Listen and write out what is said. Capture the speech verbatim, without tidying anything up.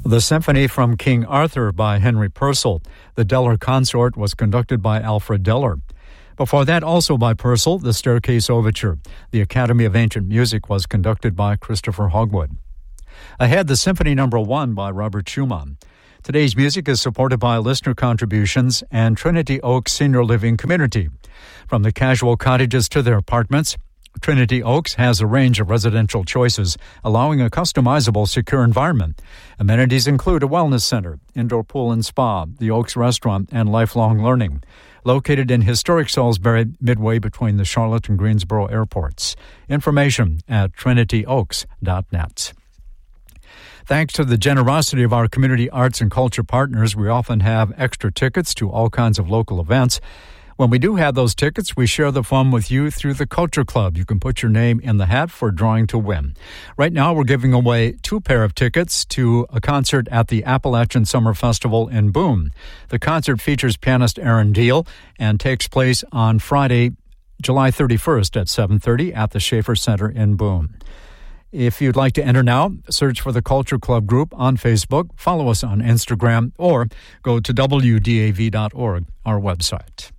The Symphony from King Arthur by Henry Purcell. The Deller Consort was conducted by Alfred Deller. Before that, also by Purcell, the Staircase Overture. The Academy of Ancient Music was conducted by Christopher Hogwood. Ahead, the Symphony Number One by Robert Schumann. Today's music is supported by listener contributions and Trinity Oaks Senior Living Community. From the casual cottages to their apartments, Trinity Oaks has a range of residential choices, allowing a customizable, secure environment. Amenities include a wellness center, indoor pool and spa, the Oaks restaurant, and lifelong learning. Located in historic Salisbury, midway between the Charlotte and Greensboro airports. Information at trinity oaks dot net. Thanks to the generosity of our community arts and culture partners, we often have extra tickets to all kinds of local events. When we do have those tickets, we share the fun with you through the Culture Club. You can put your name in the hat for a drawing to win. Right now, we're giving away two pair of tickets to a concert at the Appalachian Summer Festival in Boone. The concert features pianist Aaron Deal and takes place on Friday, July thirty-first at seven thirty at the Schaefer Center in Boone. If you'd like to enter now, search for the Culture Club group on Facebook, follow us on Instagram, or go to w d a v dot org, our website.